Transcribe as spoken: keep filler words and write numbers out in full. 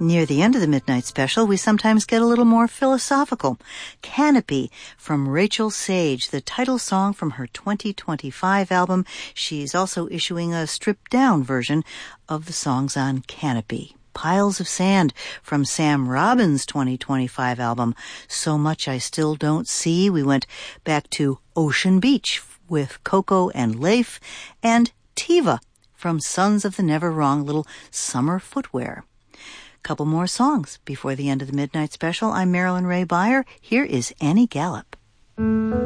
Near the end of the Midnight Special, we sometimes get a little more philosophical. Canopy from Rachel Sage, the title song from her twenty twenty-five album. She's also issuing a stripped-down version of the songs on Canopy. Piles of Sand from Sam Robbins' twenty twenty-five album, So Much I Still Don't See. We went back to Ocean Beach with Coco and Leif, and Tiva from Sons of the Never Wrong, little summer footwear. Couple more songs before the end of the Midnight Special. I'm Marilyn Ray Beyer. Here is Annie Gallup.